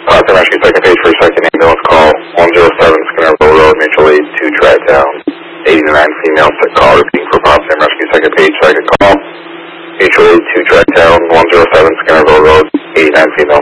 Austin Rescue, second page for a second ambulance call, 107 Skinnerville Road, mutual aid 2 Tri-Town, 89 female, call repeating for Austin Rescue, second page, second call, mutual aid 2 Tri-Town, 107 Skinnerville Road, 89 female.